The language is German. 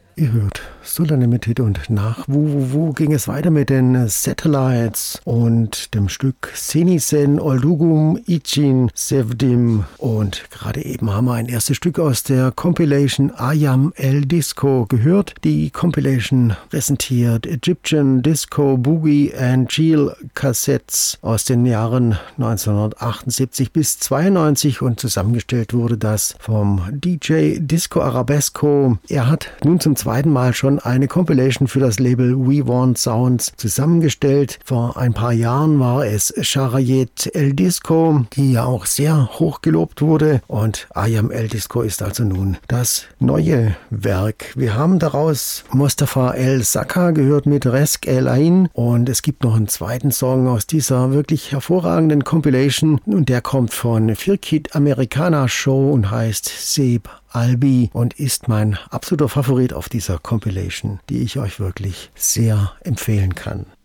Ihr hört Solar Limited und nach Wu ging es weiter mit den Satellites und dem Stück Senisen Oldugum Ichin Sevdim. Und gerade eben haben wir ein erstes Stück aus der Compilation Ayam El Disco gehört. Die Compilation präsentiert Egyptian Disco Boogie and Chill Cassettes aus den Jahren 1978 bis 92 und zusammengestellt wurde das vom DJ Disco Arabesco. Er hat nun zum zweiten Mal schon eine Compilation für das Label We Want Sounds zusammengestellt. Vor ein paar Jahren war es Sharayet El Disco, die ja auch sehr hoch gelobt wurde, und Ayam El Disco ist also nun das neue Werk. Wir haben daraus Mostafa El Saka gehört mit Resk El Ain, und es gibt noch einen zweiten Song aus dieser wirklich hervorragenden Compilation, und der kommt von Firkit Americana Show und heißt Seb Albi und ist mein absoluter Favorit auf dieser Compilation, die ich euch wirklich sehr empfehlen kann.